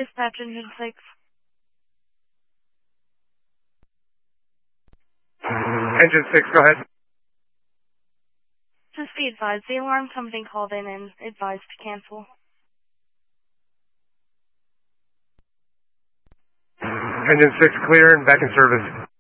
Dispatch Engine 6. Engine 6, go ahead. Just be advised, the alarm company called in and advised to cancel. Engine 6 clear and back in service.